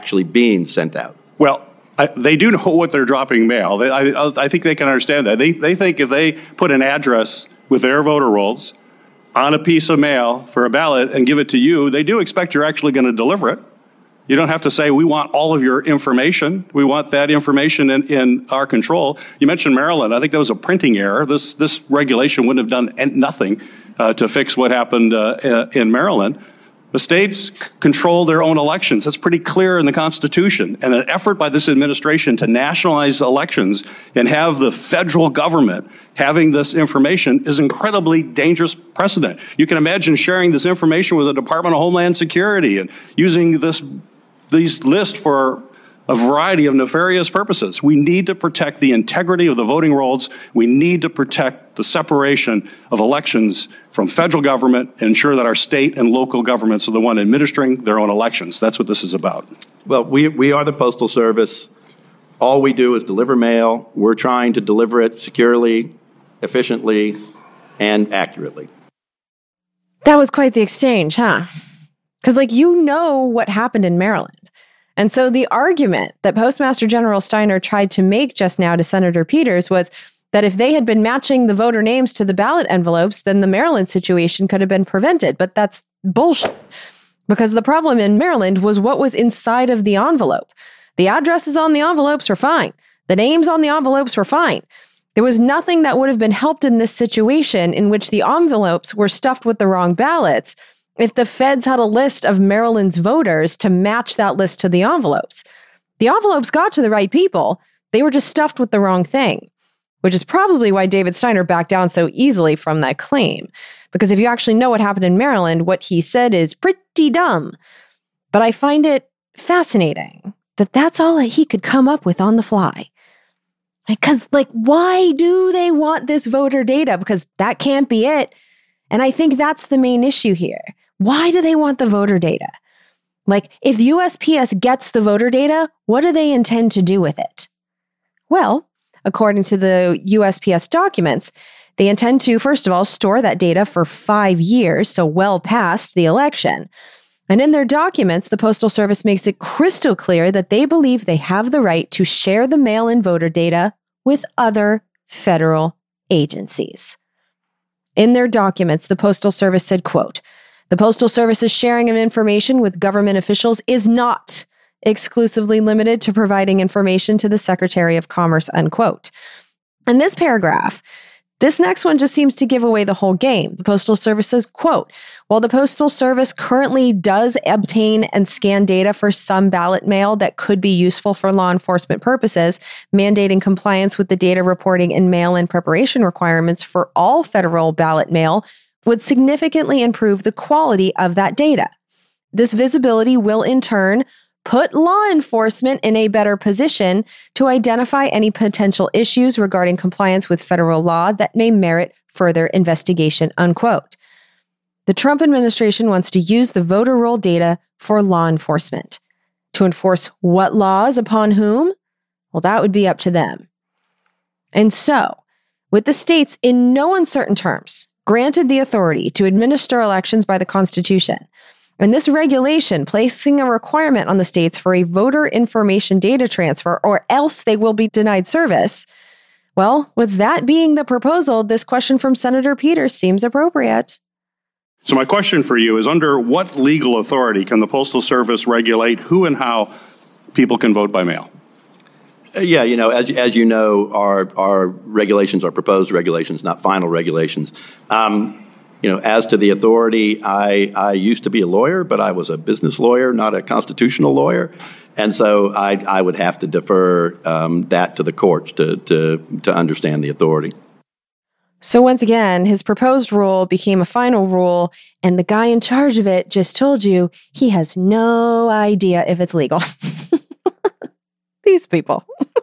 actually being sent out? Well, they do know what they're dropping mail. I think they can understand that. They think if they put an address with their voter rolls on a piece of mail for a ballot and give it to you, they do expect you're actually going to deliver it. You don't have to say, we want all of your information. We want that information in our control. You mentioned Maryland. I think that was a printing error. This regulation wouldn't have done nothing to fix what happened in Maryland. The states control their own elections. That's pretty clear in the Constitution. And an effort by this administration to nationalize elections and have the federal government having this information is incredibly dangerous precedent. You can imagine sharing this information with the Department of Homeland Security and using these lists for a variety of nefarious purposes. We need to protect the integrity of the voting rolls. We need to protect the separation of elections from federal government and ensure that our state and local governments are the one administering their own elections. That's what this is about. Well, we are the Postal Service. All we do is deliver mail. We're trying to deliver it securely, efficiently, and accurately. That was quite the exchange, huh? Because, you know what happened in Maryland. And so the argument that Postmaster General Steiner tried to make just now to Senator Peters was that if they had been matching the voter names to the ballot envelopes, then the Maryland situation could have been prevented. But that's bullshit. Because the problem in Maryland was what was inside of the envelope. The addresses on the envelopes were fine. The names on the envelopes were fine. There was nothing that would have been helped in this situation in which the envelopes were stuffed with the wrong ballots if the feds had a list of Maryland's voters to match that list to the envelopes. The envelopes got to the right people. They were just stuffed with the wrong thing, which is probably why David Steiner backed down so easily from that claim. Because if you actually know what happened in Maryland, what he said is pretty dumb. But I find it fascinating that that's all that he could come up with on the fly. Because, why do they want this voter data? Because that can't be it. And I think that's the main issue here. Why do they want the voter data? If USPS gets the voter data, what do they intend to do with it? Well, according to the USPS documents, they intend to, first of all, store that data for 5 years, so well past the election. And in their documents, the Postal Service makes it crystal clear that they believe they have the right to share the mail-in voter data with other federal agencies. In their documents, the Postal Service said, quote, "The Postal Service's sharing of information with government officials is not exclusively limited to providing information to the Secretary of Commerce," unquote. And this paragraph, this next one just seems to give away the whole game. The Postal Service says, quote, "While the Postal Service currently does obtain and scan data for some ballot mail that could be useful for law enforcement purposes, mandating compliance with the data reporting and mail-in preparation requirements for all federal ballot mail would significantly improve the quality of that data. This visibility will in turn put law enforcement in a better position to identify any potential issues regarding compliance with federal law that may merit further investigation," unquote. The Trump administration wants to use the voter roll data for law enforcement. To enforce what laws upon whom? Well, that would be up to them. And so, with the states in no uncertain terms granted the authority to administer elections by the Constitution, and this regulation placing a requirement on the states for a voter information data transfer, or else they will be denied service, well, with that being the proposal, this question from Senator Peters seems appropriate. So my question for you is, under what legal authority can the Postal Service regulate who and how people can vote by mail? Yeah, as you know, our regulations are proposed regulations, not final regulations. As to the authority, I used to be a lawyer, but I was a business lawyer, not a constitutional lawyer. And so I would have to defer that to the courts to understand the authority. So once again, his proposed rule became a final rule, and the guy in charge of it just told you he has no idea if it's legal. These people.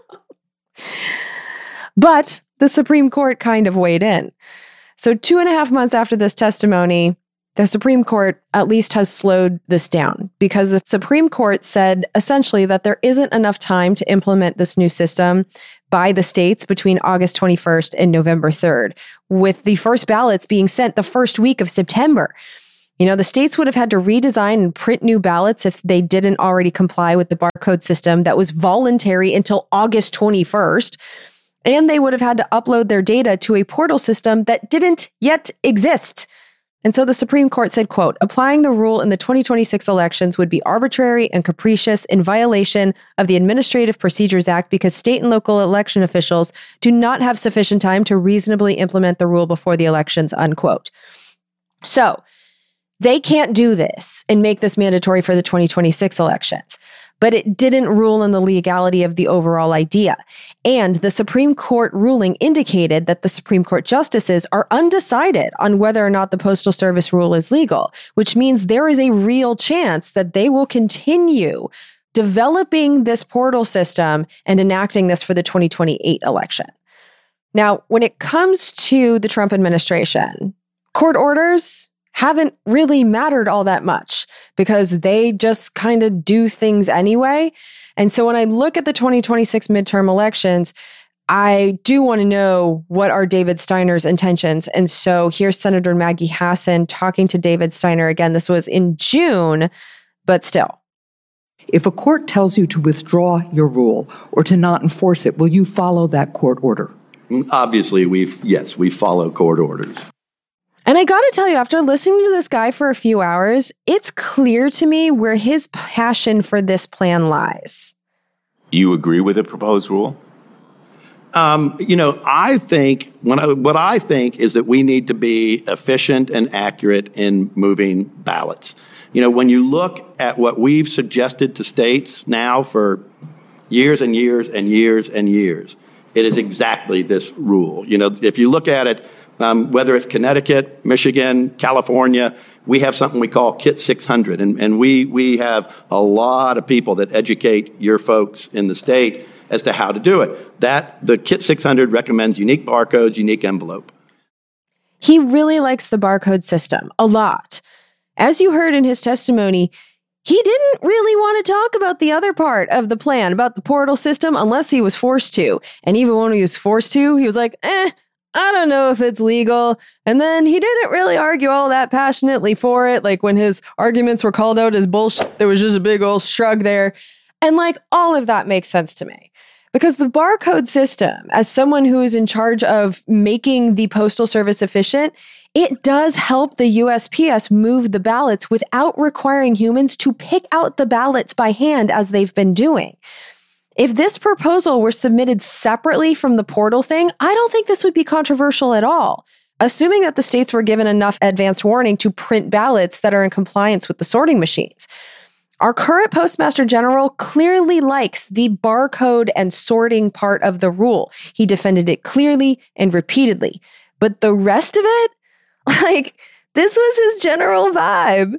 But the Supreme Court kind of weighed in. So 2.5 months after this testimony, the Supreme Court at least has slowed this down, because the Supreme Court said essentially that there isn't enough time to implement this new system by the states between August 21st and November 3rd, with the first ballots being sent the first week of September. The states would have had to redesign and print new ballots if they didn't already comply with the barcode system that was voluntary until August 21st. And they would have had to upload their data to a portal system that didn't yet exist. And so the Supreme Court said, quote, applying the rule in the 2026 elections would be arbitrary and capricious in violation of the Administrative Procedures Act because state and local election officials do not have sufficient time to reasonably implement the rule before the elections, unquote. So they can't do this and make this mandatory for the 2026 elections. But it didn't rule on the legality of the overall idea. And the Supreme Court ruling indicated that the Supreme Court justices are undecided on whether or not the Postal Service rule is legal, which means there is a real chance that they will continue developing this portal system and enacting this for the 2028 election. Now, when it comes to the Trump administration, court orders haven't really mattered all that much because they just kind of do things anyway. And so when I look at the 2026 midterm elections, I do want to know what are David Steiner's intentions. And so here's Senator Maggie Hassan talking to David Steiner again. This was in June, but still. If a court tells you to withdraw your rule or to not enforce it, will you follow that court order? Obviously, we follow court orders. And I got to tell you, after listening to this guy for a few hours, it's clear to me where his passion for this plan lies. You agree with the proposed rule? I think what I think is that we need to be efficient and accurate in moving ballots. When you look at what we've suggested to states now for years and years and years and years, it is exactly this rule. If you look at it, whether it's Connecticut, Michigan, California, we have something we call KIT 600, and we have a lot of people that educate your folks in the state as to how to do it. The KIT 600 recommends unique barcodes, unique envelope. He really likes the barcode system a lot. As you heard in his testimony, he didn't really want to talk about the other part of the plan, about the portal system, unless he was forced to. And even when he was forced to, he was like, I don't know if it's legal. And then he didn't really argue all that passionately for it. Like when his arguments were called out as bullshit, there was just a big old shrug there. And all of that makes sense to me. Because the barcode system, as someone who is in charge of making the Postal Service efficient, it does help the USPS move the ballots without requiring humans to pick out the ballots by hand as they've been doing. If this proposal were submitted separately from the portal thing, I don't think this would be controversial at all, assuming that the states were given enough advance warning to print ballots that are in compliance with the sorting machines. Our current Postmaster General clearly likes the barcode and sorting part of the rule. He defended it clearly and repeatedly. But the rest of it, this was his general vibe.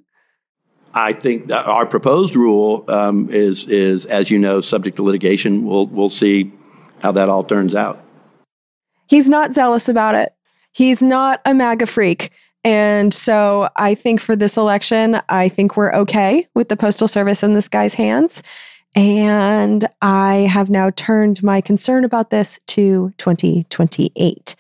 I think that our proposed rule is, as you know, subject to litigation. We'll see how that all turns out. He's not zealous about it. He's not a MAGA freak. And so I think for this election, I think we're okay with the Postal Service in this guy's hands. And I have now turned my concern about this to 2028.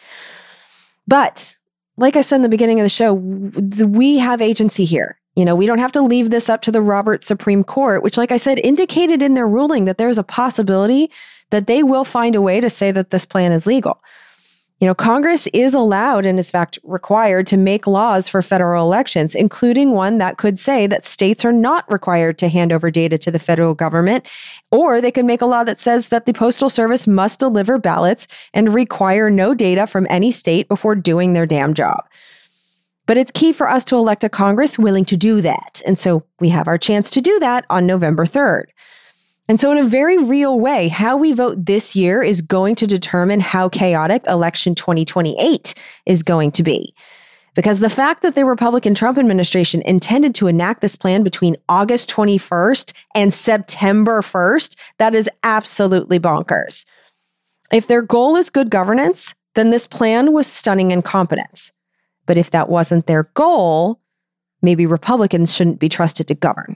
But like I said in the beginning of the show, we have agency here. We don't have to leave this up to the Roberts Supreme Court, which, like I said, indicated in their ruling that there's a possibility that they will find a way to say that this plan is legal. Congress is allowed and is, in fact, required to make laws for federal elections, including one that could say that states are not required to hand over data to the federal government, or they could make a law that says that the Postal Service must deliver ballots and require no data from any state before doing their damn job. But it's key for us to elect a Congress willing to do that. And so we have our chance to do that on November 3rd. And so in a very real way, how we vote this year is going to determine how chaotic election 2028 is going to be. Because the fact that the Republican Trump administration intended to enact this plan between August 21st and September 1st, that is absolutely bonkers. If their goal is good governance, then this plan was stunning incompetence. But if that wasn't their goal, maybe Republicans shouldn't be trusted to govern.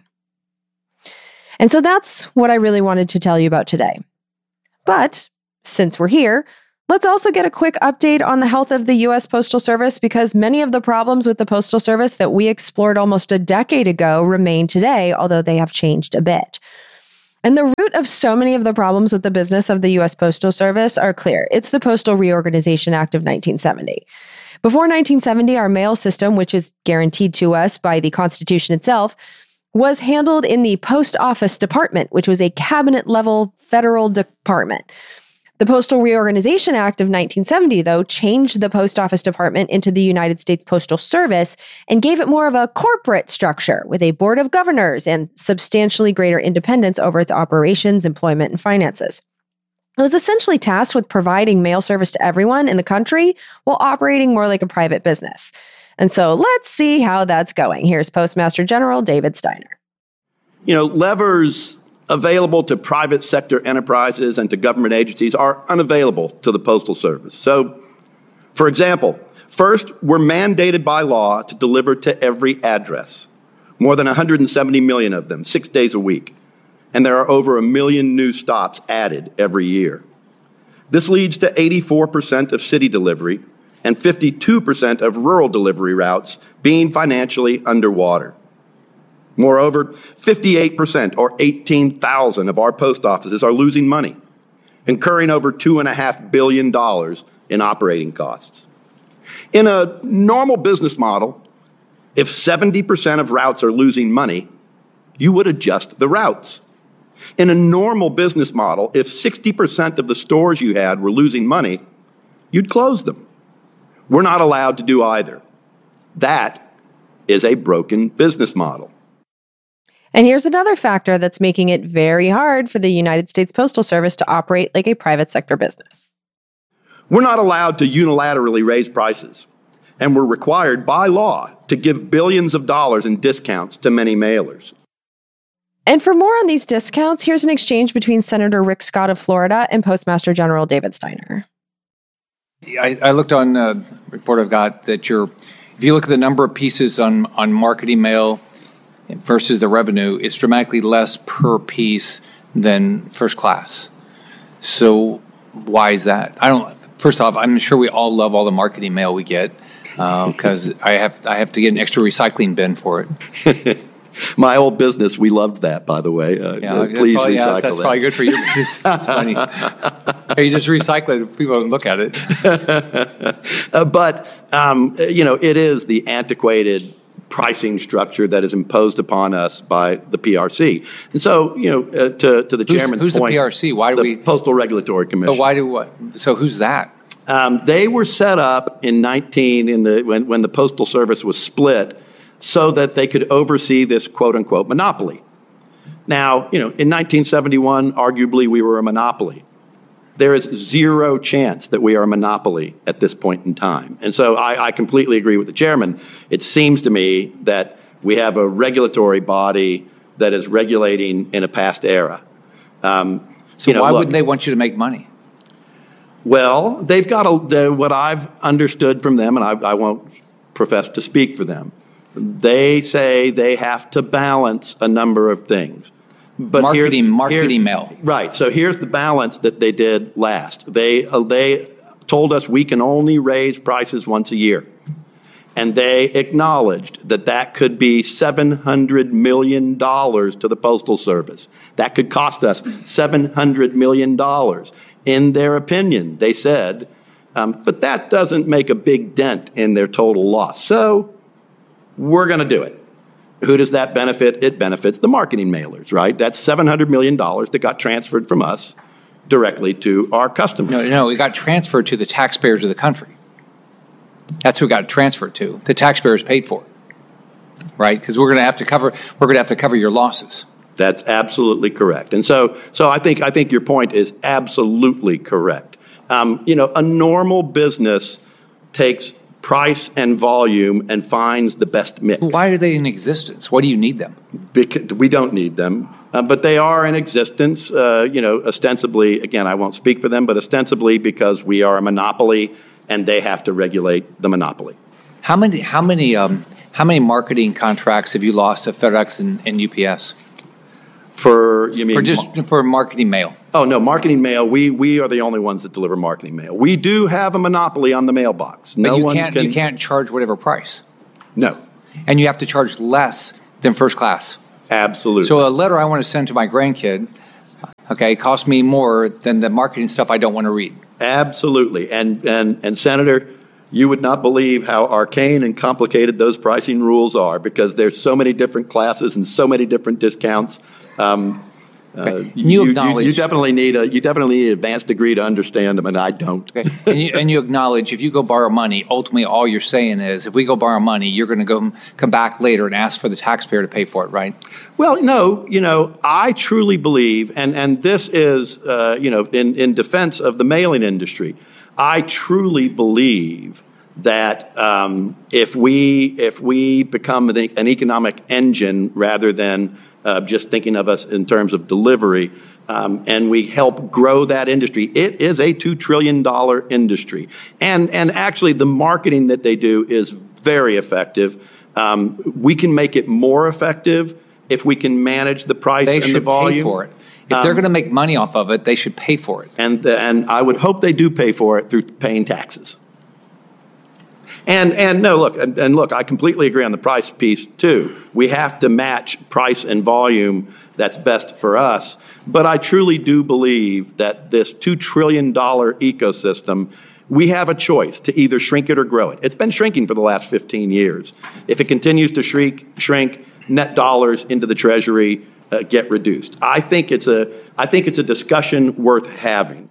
And so that's what I really wanted to tell you about today. But since we're here, Let's also get a quick update on the health of the U.S. Postal Service, because many of the problems with the Postal Service that we explored almost a decade ago remain today, although they have changed a bit. And the root of so many of the problems with the business of the U.S. Postal Service are clear. It's the Postal Reorganization Act of 1970. Before 1970, our mail system, which is guaranteed to us by the Constitution itself, was handled in the Post Office Department, which was a cabinet-level federal department. The Postal Reorganization Act of 1970, though, changed the Post Office Department into the United States Postal Service and gave it more of a corporate structure with a board of governors and substantially greater independence over its operations, employment, and finances. It was essentially tasked with providing mail service to everyone in the country while operating more like a private business. And so let's see how that's going. Here's Postmaster General David Steiner. Levers available to private sector enterprises and to government agencies are unavailable to the Postal Service. So, for example, first, we're mandated by law to deliver to every address, more than 170 million of them, 6 days a week. And there are over 1 million new stops added every year. This leads to 84% of city delivery and 52% of rural delivery routes being financially underwater. Moreover, 58% or 18,000 of our post offices are losing money, incurring over $2.5 billion in operating costs. In a normal business model, if 70% of routes are losing money, you would adjust the routes. In a normal business model, if 60% of the stores you had were losing money, you'd close them. We're not allowed to do either. That is a broken business model. And here's another factor that's making it very hard for the United States Postal Service to operate like a private sector business. We're not allowed to unilaterally raise prices, and we're required by law to give billions of dollars in discounts to many mailers. And for more on these discounts, here's an exchange between Senator Rick Scott of Florida and Postmaster General David Steiner. I looked on a report I've got that if you look at the number of pieces on marketing mail versus the revenue, it's dramatically less per piece than first class. So why is that? First off, I'm sure we all love all the marketing mail we get because I have to get an extra recycling bin for it. My old business, we loved that, by the way. Please recycle that's probably good for your business. It's funny. You just recycle it. People don't look at it. But it is the antiquated pricing structure that is imposed upon us by the PRC. And so, to the chairman's who's point, the PRC? Why do the Postal Regulatory Commission. But so who's that? They were set up when the Postal Service was split, so that they could oversee this quote-unquote monopoly. Now, in 1971, arguably we were a monopoly. There is zero chance that we are a monopoly at this point in time. And so I completely agree with the chairman. It seems to me that we have a regulatory body that is regulating in a past era. So why wouldn't they want you to make money? Well, they've got what I've understood from them, and I won't profess to speak for them. They say they have to balance a number of things. But marketing mail. Right. So here's the balance that they did last. They told us we can only raise prices once a year. And they acknowledged that could be $700 million to the Postal Service. That could cost us $700 million. In their opinion, they said, but that doesn't make a big dent in their total loss. So we're going to do it. Who does that benefit? It benefits the marketing mailers, right? That's $700 million that got transferred from us directly to our customers. No, it got transferred to the taxpayers of the country. That's who it got transferred to. The taxpayers paid for it, right? Because we're going to have to cover your losses. That's absolutely correct. And so I think your point is absolutely correct. A normal business takes price and volume and finds the best mix. Why are they in existence? Why do you need them? Because we don't need them, but they are in existence, ostensibly, again, I won't speak for them, but ostensibly because we are a monopoly and they have to regulate the monopoly. How many marketing contracts have you lost to FedEx and UPS? You mean for marketing mail? Oh, no, marketing mail, we are the only ones that deliver marketing mail. We do have a monopoly on the mailbox. But you can't charge whatever price. No. And you have to charge less than first class. Absolutely. So a letter I want to send to my grandkid, costs me more than the marketing stuff I don't want to read. Absolutely. And Senator, you would not believe how arcane and complicated those pricing rules are, because there's so many different classes and so many different discounts. You acknowledge you definitely need an advanced degree to understand them, and I don't. Okay. And you acknowledge if you go borrow money, ultimately all you're saying is if we go borrow money, you're going to come back later and ask for the taxpayer to pay for it, right? Well, no, I truly believe, and this is, in defense of the mailing industry, I truly believe that if we become an economic engine rather than just thinking of us in terms of delivery, and we help grow that industry. It is a $2 trillion industry. And actually, the marketing that they do is very effective. We can make it more effective if we can manage the price and the volume. They should pay for it. If they're going to make money off of it, they should pay for it. And I would hope they do pay for it through paying taxes. And look, I completely agree on the price piece too. We have to match price and volume that's best for us. But I truly do believe that this $2 trillion ecosystem, we have a choice to either shrink it or grow it. It's been shrinking for the last 15 years. If it continues to shrink, net dollars into the Treasury get reduced. I think it's a discussion worth having.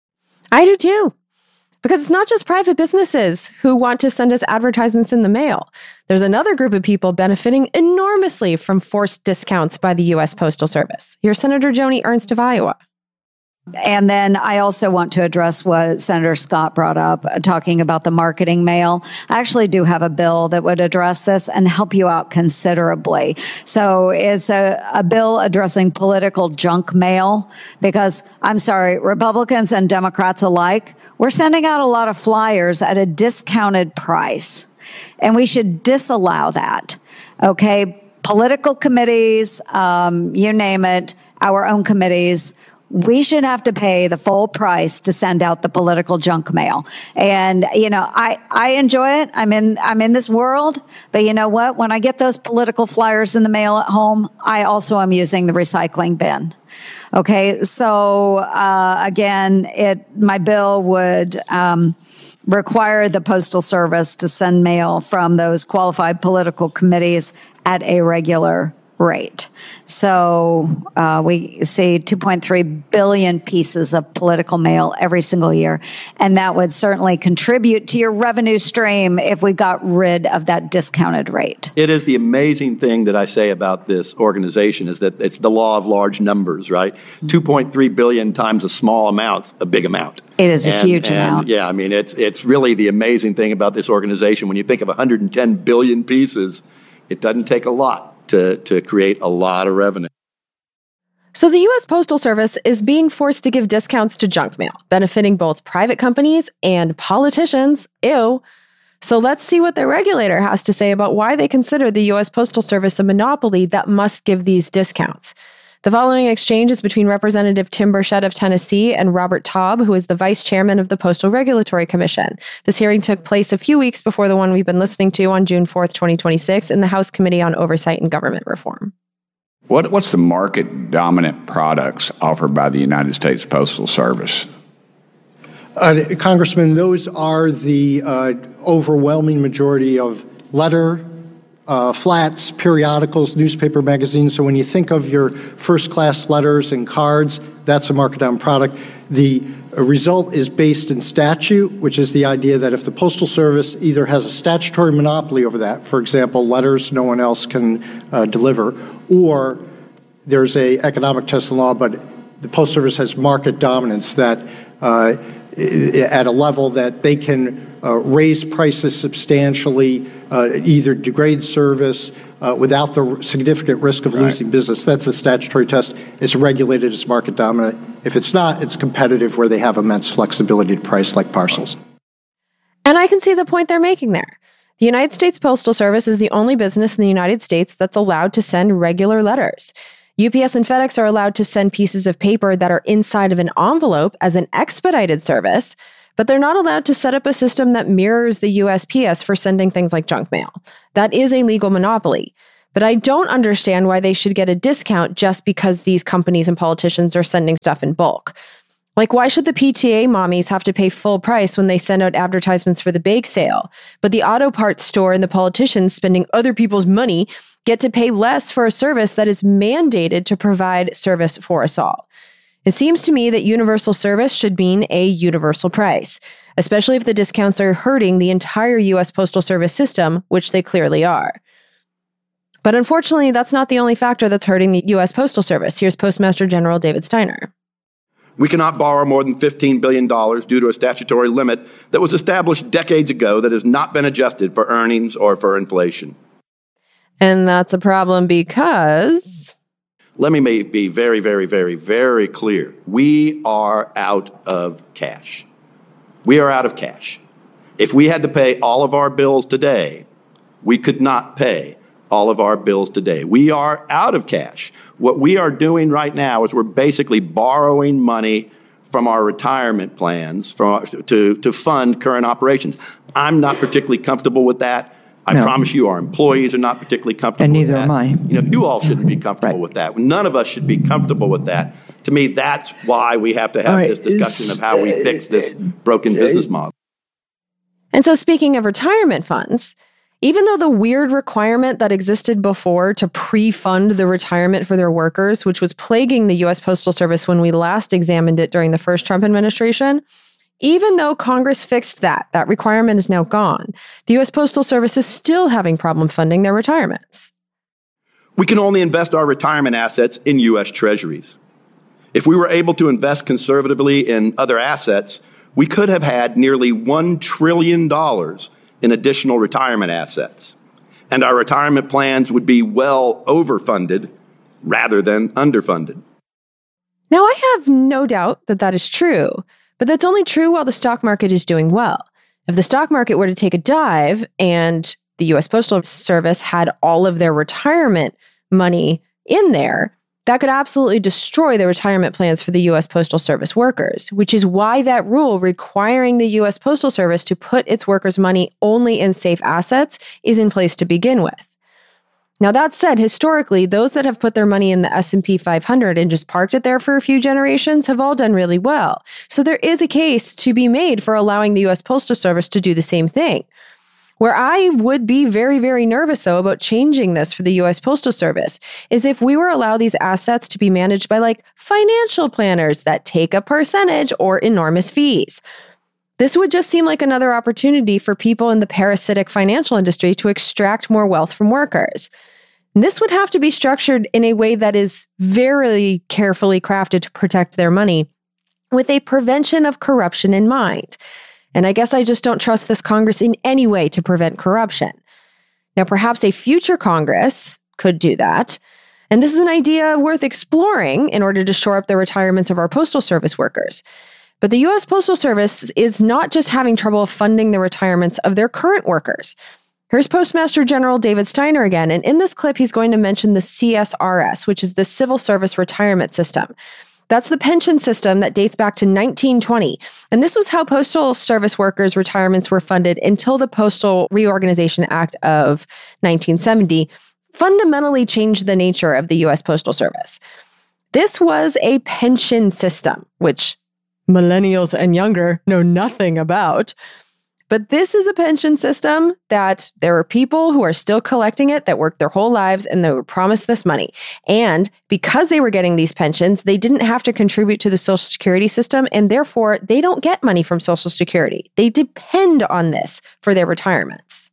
I do too. Because it's not just private businesses who want to send us advertisements in the mail. There's another group of people benefiting enormously from forced discounts by the U.S. Postal Service. Here's Senator Joni Ernst of Iowa. And then I also want to address what Senator Scott brought up, talking about the marketing mail. I actually do have a bill that would address this and help you out considerably. So it's a bill addressing political junk mail, because I'm sorry, Republicans and Democrats alike, we're sending out a lot of flyers at a discounted price, and we should disallow that. Okay, political committees, you name it, our own committees, we should have to pay the full price to send out the political junk mail. And, I enjoy it. I'm in this world, but you know what? When I get those political flyers in the mail at home, I also am using the recycling bin. Okay. So, again, my bill would, require the Postal Service to send mail from those qualified political committees at a regular rate. So we see 2.3 billion pieces of political mail every single year. And that would certainly contribute to your revenue stream if we got rid of that discounted rate. It is the amazing thing that I say about this organization is that it's the law of large numbers, right? 2.3 billion times a small amount, a big amount. It is a huge amount. Yeah, I mean, it's really the amazing thing about this organization. When you think of 110 billion pieces, it doesn't take a lot to create a lot of revenue. So the U.S. Postal Service is being forced to give discounts to junk mail, benefiting both private companies and politicians. Ew. So let's see what the regulator has to say about why they consider the U.S. Postal Service a monopoly that must give these discounts. The following exchange is between Representative Tim Burchett of Tennessee and Robert Taub, who is the vice chairman of the Postal Regulatory Commission. This hearing took place a few weeks before the one we've been listening to on June 4th, 2026, in the House Committee on Oversight and Government Reform. What's the market-dominant products offered by the United States Postal Service? Congressman, those are the overwhelming majority of letter, flats, periodicals, newspaper, magazines. So when you think of your first-class letters and cards, that's a market-down product. The result is based in statute, which is the idea that if the Postal Service either has a statutory monopoly over that, for example, letters no one else can deliver, or there's a economic test in law, but the Postal Service has market dominance that at a level that they can raise prices substantially, either degrade service without the significant risk of losing business. That's the statutory test. It's regulated as market dominant. If it's not, it's competitive where they have immense flexibility to price like parcels. And I can see the point they're making there. The United States Postal Service is the only business in the United States that's allowed to send regular letters. UPS and FedEx are allowed to send pieces of paper that are inside of an envelope as an expedited service, but they're not allowed to set up a system that mirrors the USPS for sending things like junk mail. That is a legal monopoly. But I don't understand why they should get a discount just because these companies and politicians are sending stuff in bulk. Like, why should the PTA mommies have to pay full price when they send out advertisements for the bake sale, but the auto parts store and the politicians spending other people's money get to pay less for a service that is mandated to provide service for us all? It seems to me that universal service should mean a universal price, especially if the discounts are hurting the entire U.S. Postal Service system, which they clearly are. But unfortunately, that's not the only factor that's hurting the U.S. Postal Service. Here's Postmaster General David Steiner. We cannot borrow more than $15 billion due to a statutory limit that was established decades ago that has not been adjusted for earnings or for inflation. And that's a problem because... Let me be very, very, very, very clear. We are out of cash. We are out of cash. If we had to pay all of our bills today, we could not pay all of our bills today. We are out of cash. What we are doing right now is we're basically borrowing money from our retirement plans to fund current operations. I'm not particularly comfortable with that. I promise you our employees are not particularly comfortable with that. And neither am I. You all shouldn't be comfortable with that. None of us should be comfortable with that. To me, that's why we have to have this discussion of how we fix this broken business model. And so speaking of retirement funds, even though the weird requirement that existed before to pre-fund the retirement for their workers, which was plaguing the U.S. Postal Service when we last examined it during the first Trump administration, even though Congress fixed that requirement is now gone, the U.S. Postal Service is still having problem funding their retirements. We can only invest our retirement assets in U.S. Treasuries. If we were able to invest conservatively in other assets, we could have had nearly $1 trillion in additional retirement assets, and our retirement plans would be well overfunded rather than underfunded. Now, I have no doubt that that is true, but that's only true while the stock market is doing well. If the stock market were to take a dive and the U.S. Postal Service had all of their retirement money in there, that could absolutely destroy the retirement plans for the U.S. Postal Service workers, which is why that rule requiring the U.S. Postal Service to put its workers' money only in safe assets is in place to begin with. Now, that said, historically, those that have put their money in the S&P 500 and just parked it there for a few generations have all done really well. So there is a case to be made for allowing the U.S. Postal Service to do the same thing. Where I would be very, very nervous, though, about changing this for the U.S. Postal Service is if we were to allow these assets to be managed by like financial planners that take a percentage or enormous fees. This would just seem like another opportunity for people in the parasitic financial industry to extract more wealth from workers. And this would have to be structured in a way that is very carefully crafted to protect their money with a prevention of corruption in mind. And I guess I just don't trust this Congress in any way to prevent corruption. Now, perhaps a future Congress could do that. And this is an idea worth exploring in order to shore up the retirements of our Postal Service workers. But the U.S. Postal Service is not just having trouble funding the retirements of their current workers. Here's Postmaster General David Steiner again. And in this clip, he's going to mention the CSRS, which is the Civil Service Retirement System. That's the pension system that dates back to 1920. And this was how Postal Service workers' retirements were funded until the Postal Reorganization Act of 1970 fundamentally changed the nature of the U.S. Postal Service. This was a pension system, which millennials and younger know nothing about. But this is a pension system that there are people who are still collecting it that worked their whole lives and they were promised this money. And because they were getting these pensions, they didn't have to contribute to the Social Security system, and therefore they don't get money from Social Security. They depend on this for their retirements.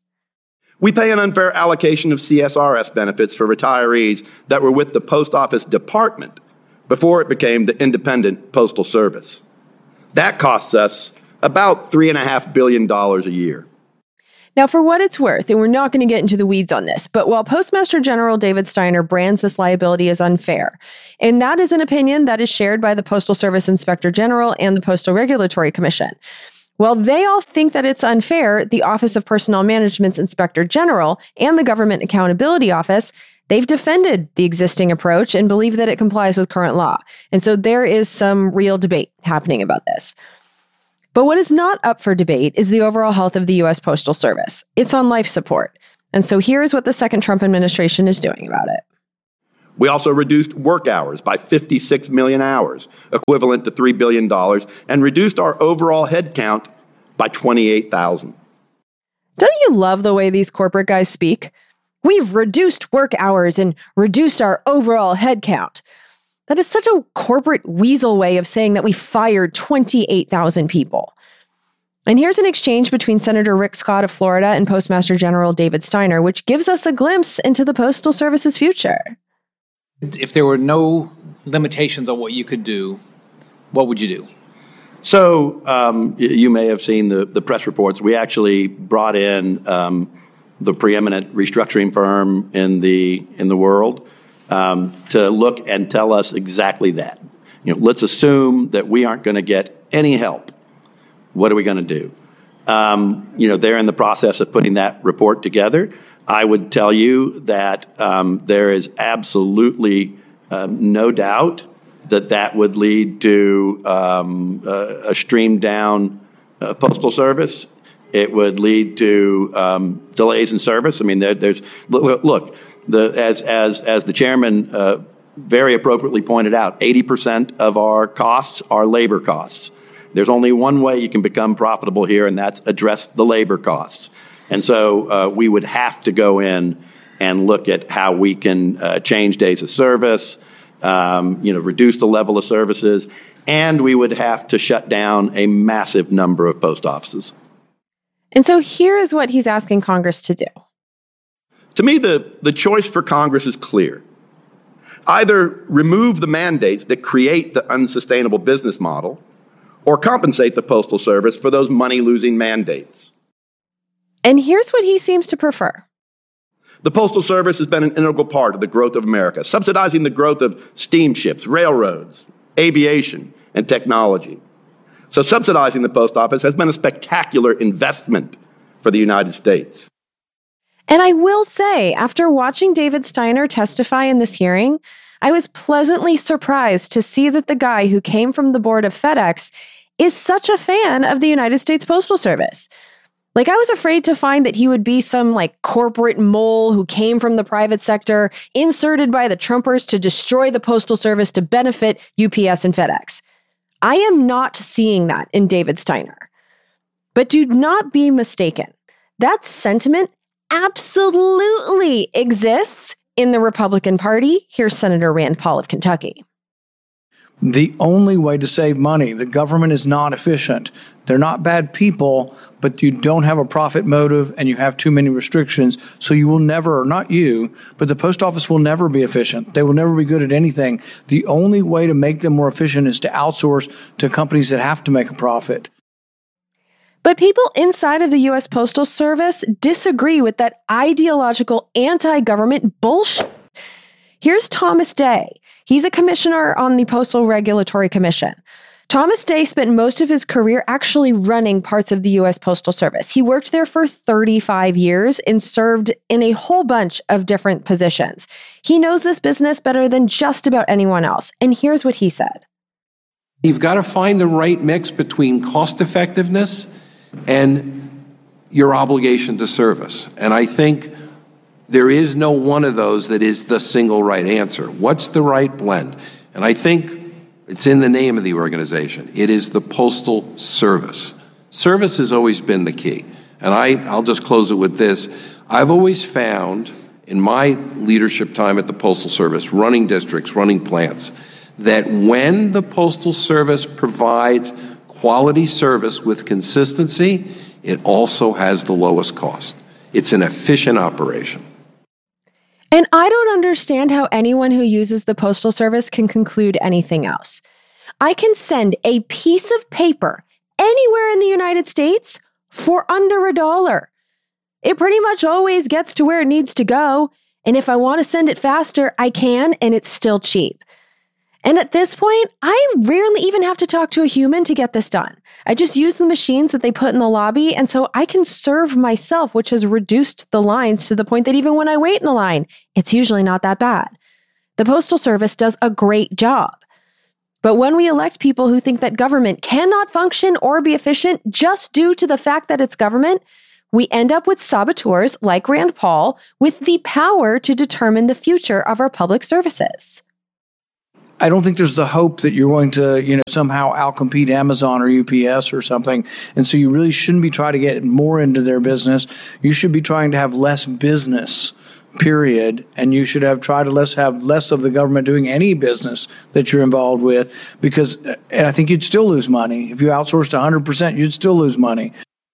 We pay an unfair allocation of CSRS benefits for retirees that were with the Post Office Department before it became the Independent Postal Service. That costs us about $3.5 billion a year. Now, for what it's worth, and we're not going to get into the weeds on this, but while Postmaster General David Steiner brands this liability as unfair, and that is an opinion that is shared by the Postal Service Inspector General and the Postal Regulatory Commission. While they all think that it's unfair, the Office of Personnel Management's Inspector General and the Government Accountability Office, They've defended the existing approach and believe that it complies with current law. And so there is some real debate happening about this. But what is not up for debate is the overall health of the U.S. Postal Service. It's on life support. And so here's what the second Trump administration is doing about it. We also reduced work hours by 56 million hours, equivalent to $3 billion, and reduced our overall headcount by 28,000. Don't you love the way these corporate guys speak? We've reduced work hours and reduced our overall headcount. That is such a corporate weasel way of saying that we fired 28,000 people. And here's an exchange between Senator Rick Scott of Florida and Postmaster General David Steiner, which gives us a glimpse into the Postal Service's future. If there were no limitations on what you could do, what would you do? So you may have seen the press reports. We actually brought in the preeminent restructuring firm in the world to look and tell us exactly that. Let's assume that we aren't going to get any help. What are we going to do? They're in the process of putting that report together. I would tell you that there is absolutely no doubt that would lead to a streamed down postal service. It would lead to delays in service. I mean, there's look. As the chairman very appropriately pointed out, 80% of our costs are labor costs. There's only one way you can become profitable here, and that's address the labor costs. And so we would have to go in and look at how we can change days of service, reduce the level of services, and we would have to shut down a massive number of post offices. And so here is what he's asking Congress to do. To me, the choice for Congress is clear. Either remove the mandates that create the unsustainable business model, or compensate the Postal Service for those money-losing mandates. And here's what he seems to prefer. The Postal Service has been an integral part of the growth of America, subsidizing the growth of steamships, railroads, aviation, and technology. So subsidizing the post office has been a spectacular investment for the United States. And I will say, after watching David Steiner testify in this hearing, I was pleasantly surprised to see that the guy who came from the board of FedEx is such a fan of the United States Postal Service. I was afraid to find that he would be some corporate mole who came from the private sector, inserted by the Trumpers to destroy the Postal Service to benefit UPS and FedEx. I am not seeing that in David Steiner. But do not be mistaken. That sentiment absolutely exists in the Republican Party. Here's Senator Rand Paul of Kentucky. The only way to save money, the government is not efficient. They're not bad people, but you don't have a profit motive and you have too many restrictions. So you will never, not you, but the post office will never be efficient. They will never be good at anything. The only way to make them more efficient is to outsource to companies that have to make a profit. But people inside of the U.S. Postal Service disagree with that ideological anti-government bullshit. Here's Thomas Day. He's a commissioner on the Postal Regulatory Commission. Thomas Day spent most of his career actually running parts of the U.S. Postal Service. He worked there for 35 years and served in a whole bunch of different positions. He knows this business better than just about anyone else. And here's what he said. You've got to find the right mix between cost effectiveness and your obligation to service. And I think there is no one of those that is the single right answer. What's the right blend? And I think it's in the name of the organization. It is the Postal Service. Service has always been the key. And I'll just close it with this. I've always found in my leadership time at the Postal Service, running districts, running plants, that when the Postal Service provides quality service with consistency, it also has the lowest cost. It's an efficient operation. And I don't understand how anyone who uses the Postal Service can conclude anything else. I can send a piece of paper anywhere in the United States for under $1. It pretty much always gets to where it needs to go. And if I want to send it faster, I can, and it's still cheap. And at this point, I rarely even have to talk to a human to get this done. I just use the machines that they put in the lobby, and so I can serve myself, which has reduced the lines to the point that even when I wait in a line, it's usually not that bad. The Postal Service does a great job. But when we elect people who think that government cannot function or be efficient just due to the fact that it's government, we end up with saboteurs like Rand Paul with the power to determine the future of our public services. I don't think there's the hope that you're going to, somehow outcompete Amazon or UPS or something. And so you really shouldn't be trying to get more into their business. You should be trying to have less business, period. And you should have less of the government doing any business that you're involved with, and I think you'd still lose money. If you outsourced 100%, you'd still lose money.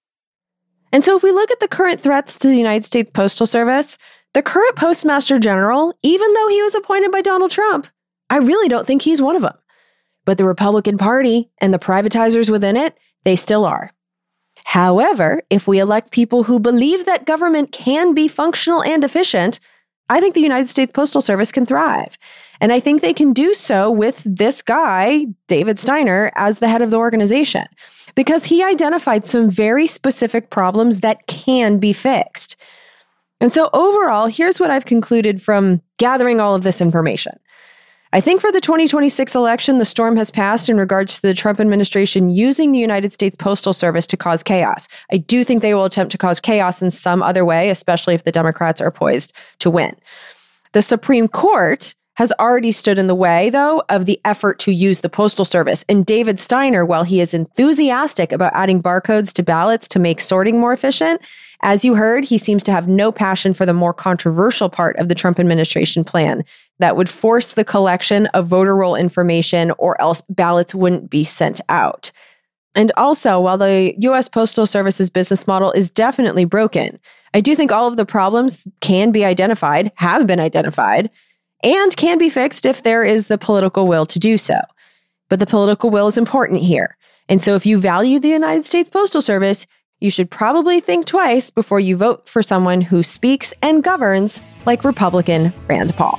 And so if we look at the current threats to the United States Postal Service, the current Postmaster General, even though he was appointed by Donald Trump, I really don't think he's one of them. But the Republican Party and the privatizers within it, they still are. However, if we elect people who believe that government can be functional and efficient, I think the United States Postal Service can thrive. And I think they can do so with this guy, David Steiner, as the head of the organization, because he identified some very specific problems that can be fixed. And so overall, here's what I've concluded from gathering all of this information. I think for the 2026 election, the storm has passed in regards to the Trump administration using the United States Postal Service to cause chaos. I do think they will attempt to cause chaos in some other way, especially if the Democrats are poised to win. The Supreme Court has already stood in the way, though, of the effort to use the Postal Service. And David Steiner, while he is enthusiastic about adding barcodes to ballots to make sorting more efficient, as you heard, he seems to have no passion for the more controversial part of the Trump administration plan that would force the collection of voter roll information, or else ballots wouldn't be sent out. And also, while the U.S. Postal Service's business model is definitely broken, I do think all of the problems can be identified, have been identified, and can be fixed if there is the political will to do so. But the political will is important here. And so if you value the United States Postal Service, you should probably think twice before you vote for someone who speaks and governs like Republican Rand Paul.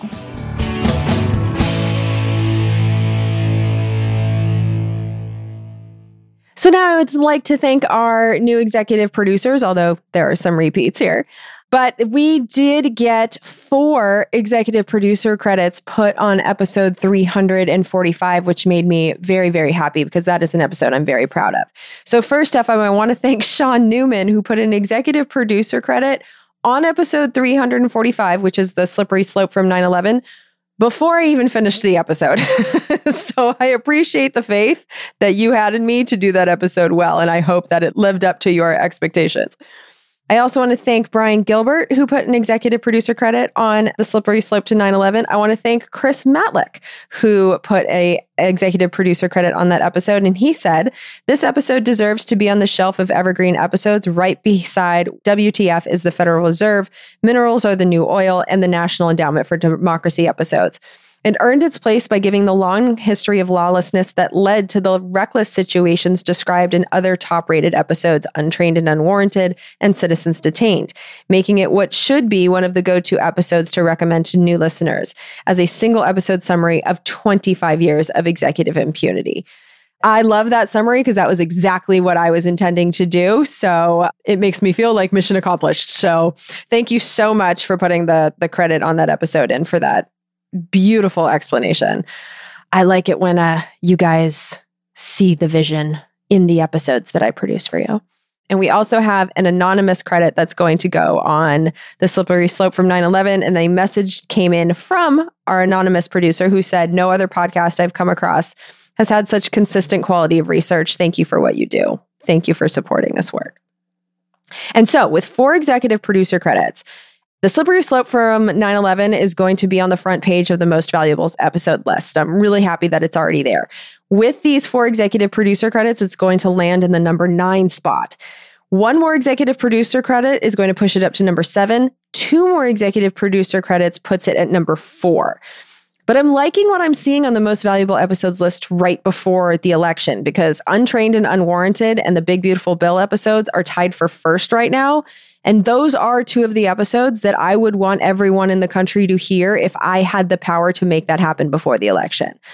So now I would like to thank our new executive producers, although there are some repeats here. But we did get 4 executive producer credits put on episode 345, which made me very, very happy because that is an episode I'm very proud of. So first off, I want to thank Sean Newman, who put an executive producer credit on episode 345, which is the slippery slope from 9/11, before I even finished the episode. So I appreciate the faith that you had in me to do that episode well, and I hope that it lived up to your expectations. I also want to thank Brian Gilbert, who put an executive producer credit on the slippery slope to 9/11. I want to thank Chris Matlick, who put a executive producer credit on that episode. And he said, this episode deserves to be on the shelf of evergreen episodes right beside WTF is the Federal Reserve, Minerals are the New Oil, and the National Endowment for Democracy episodes. It earned its place by giving the long history of lawlessness that led to the reckless situations described in other top-rated episodes, Untrained and Unwarranted, and Citizens Detained, making it what should be one of the go-to episodes to recommend to new listeners as a single episode summary of 25 years of executive impunity. I love that summary because that was exactly what I was intending to do. So it makes me feel like mission accomplished. So thank you so much for putting the credit on that episode and for that beautiful explanation. I like it when you guys see the vision in the episodes that I produce for you. And we also have an anonymous credit that's going to go on the slippery slope from 9/11. And a message came in from our anonymous producer who said, no other podcast I've come across has had such consistent quality of research. Thank you for what you do. Thank you for supporting this work. And so with 4 executive producer credits, the slippery slope from 9/11 is going to be on the front page of the most valuables episode list. I'm really happy that it's already there. With these 4 executive producer credits, it's going to land in the number 9 spot. 1 more executive producer credit is going to push it up to number 7. 2 more executive producer credits puts it at number 4. But I'm liking what I'm seeing on the most valuable episodes list right before the election, because Untrained and Unwarranted and the Big Beautiful Bill episodes are tied for first right now. And those are 2 of the episodes that I would want everyone in the country to hear if I had the power to make that happen before the election.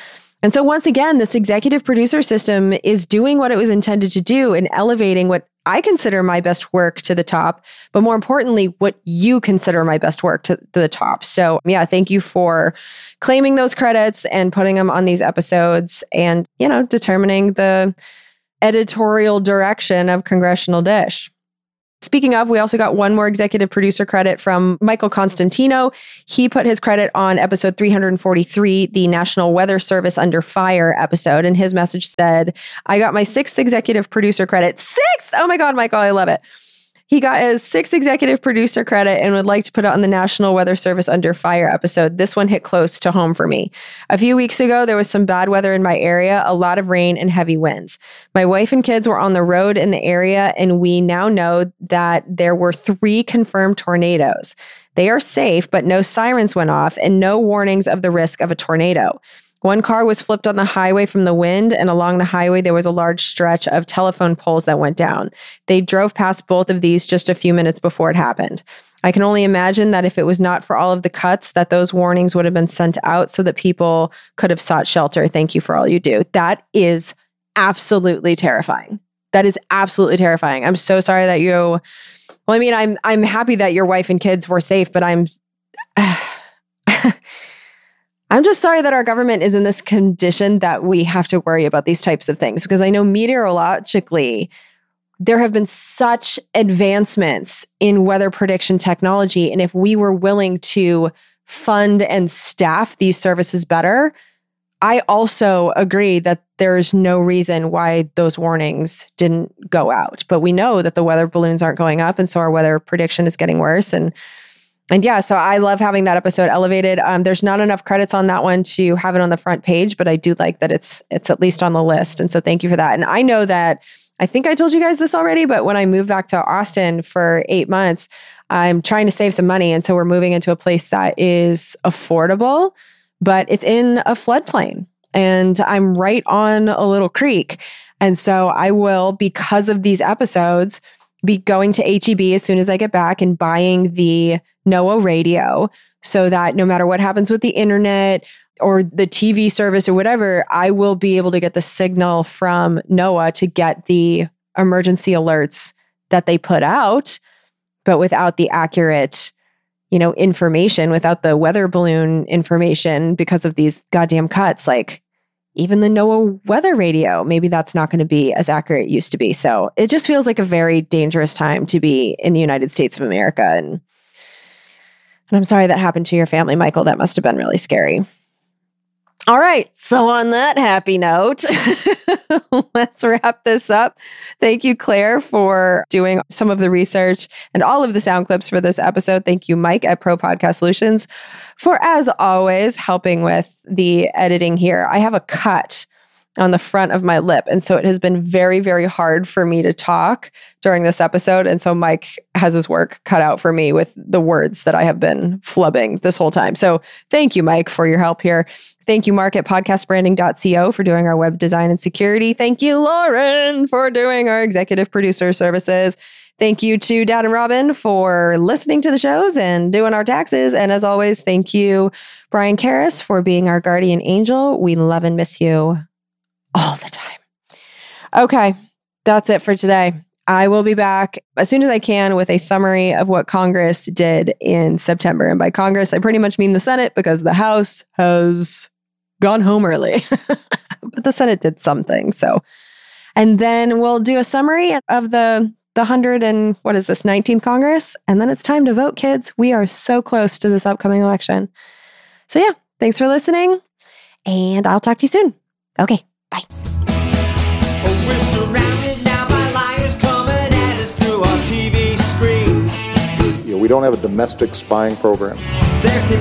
And so once again, this executive producer system is doing what it was intended to do and elevating what I consider my best work to the top, but more importantly, what you consider my best work to the top. So yeah, thank you for claiming those credits and putting them on these episodes and, determining the editorial direction of Congressional Dish. Speaking of, we also got one more executive producer credit from Michael Constantino. He put his credit on episode 343, the National Weather Service Under Fire episode. And his message said, I got my 6th executive producer credit. 6th! Oh my God, Michael, I love it. He got his 6th executive producer credit and would like to put it on the National Weather Service Under Fire episode. This one hit close to home for me. A few weeks ago, there was some bad weather in my area, a lot of rain and heavy winds. My wife and kids were on the road in the area, and we now know that there were 3 confirmed tornadoes. They are safe, but no sirens went off and no warnings of the risk of a tornado. One car was flipped on the highway from the wind, and along the highway, there was a large stretch of telephone poles that went down. They drove past both of these just a few minutes before it happened. I can only imagine that if it was not for all of the cuts, that those warnings would have been sent out so that people could have sought shelter. Thank you for all you do. That is absolutely terrifying. That is absolutely terrifying. I'm so sorry that I'm happy that your wife and kids were safe, but I'm just sorry that our government is in this condition that we have to worry about these types of things, because I know meteorologically, there have been such advancements in weather prediction technology. And if we were willing to fund and staff these services better, I also agree that there's no reason why those warnings didn't go out. But we know that the weather balloons aren't going up, and so our weather prediction is getting worse. And yeah, so I love having that episode elevated. There's not enough credits on that one to have it on the front page, but I do like that it's at least on the list. And so thank you for that. And I know that, I think I told you guys this already, but when I moved back to Austin for 8 months, I'm trying to save some money. And so we're moving into a place that is affordable, but it's in a floodplain. And I'm right on a little creek. And so I will, because of these episodes, be going to HEB as soon as I get back and buying the NOAA radio so that no matter what happens with the internet or the TV service or whatever, I will be able to get the signal from NOAA to get the emergency alerts that they put out, but without the accurate, information, without the weather balloon information because of these goddamn cuts. Like, even the NOAA weather radio, maybe that's not going to be as accurate as it used to be. So it just feels like a very dangerous time to be in the United States of America. And I'm sorry that happened to your family, Michael. That must have been really scary. All right. So on that happy note, let's wrap this up. Thank you, Claire, for doing some of the research and all of the sound clips for this episode. Thank you, Mike at Pro Podcast Solutions, for, as always, helping with the editing here. I have a cut on the front of my lip, and so it has been very, very hard for me to talk during this episode. And so Mike has his work cut out for me with the words that I have been flubbing this whole time. So thank you, Mike, for your help here. Thank you, Mark at podcastbranding.co, for doing our web design and security. Thank you, Lauren, for doing our executive producer services. Thank you to Dad and Robin for listening to the shows and doing our taxes. And as always, thank you, Brian Karras, for being our guardian angel. We love and miss you all the time. Okay, that's it for today. I will be back as soon as I can with a summary of what Congress did in September. And by Congress, I pretty much mean the Senate, because the House has gone home early. But the Senate did something. So, and then we'll do a summary of the 19th Congress. And then it's time to vote, kids. We are so close to this upcoming election. So yeah, thanks for listening. And I'll talk to you soon. Okay, bye. We're surrounded now by liars coming at us through our TV screens. We don't have a domestic spying program. They're